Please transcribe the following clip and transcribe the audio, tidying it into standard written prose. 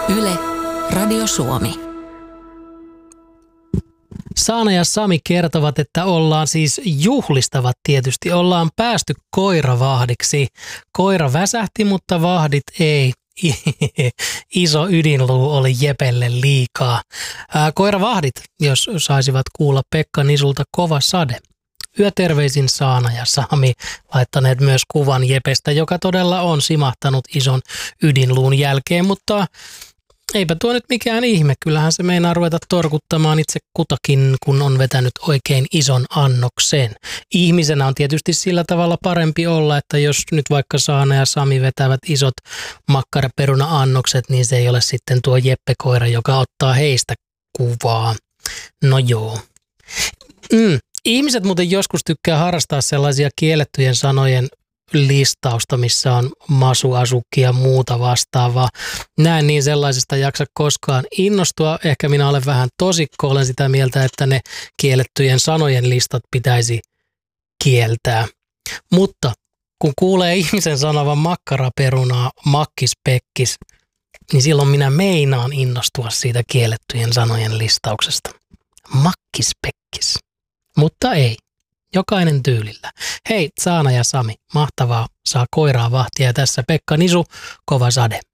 Yle, Radio Suomi. Saana ja Sami kertovat, että juhlistavat tietysti, ollaan päästy koiravahdiksi. Koira väsähti, mutta vahdit ei. Iso ydinluu oli Jepelle liikaa. Koiravahdit, jos saisivat kuulla Pekka Nisulta kova sade. Yöterveisin Saana ja Sami laittaneet myös kuvan Jepestä, joka todella on simahtanut ison ydinluun jälkeen, mutta eipä tuo nyt mikään ihme. Kyllähän se meinaa ruveta torkuttamaan itse kutakin, kun on vetänyt oikein ison annoksen. Ihmisenä on tietysti sillä tavalla parempi olla, että jos nyt vaikka Saana ja Sami vetävät isot makkaraperuna-annokset, niin se ei ole sitten tuo Jeppe-koira, joka ottaa heistä kuvaa. No joo. Ihmiset muuten joskus tykkää harrastaa sellaisia kiellettyjen sanojen listausta, missä on masu, asukki ja muuta vastaavaa. Näen niin sellaisesta jaksa koskaan innostua. Ehkä minä olen vähän tosikko, olen sitä mieltä, että ne kiellettyjen sanojen listat pitäisi kieltää. Mutta kun kuulee ihmisen sanovan makkaraperunaa, makkispekkis, niin silloin minä meinaan innostua siitä kiellettyjen sanojen listauksesta. Makkispekkis. Mutta ei. Jokainen tyylillä. Hei, Saana ja Sami, mahtavaa, saa koiraa vahtia. Tässä Pekka Nisu, kova sade.